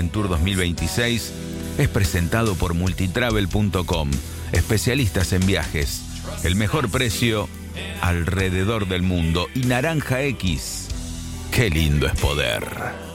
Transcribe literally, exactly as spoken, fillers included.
Tour dos mil veintiséis es presentado por multitravel punto com, especialistas en viajes, el mejor precio alrededor del mundo. Y Naranja X, qué lindo es poder.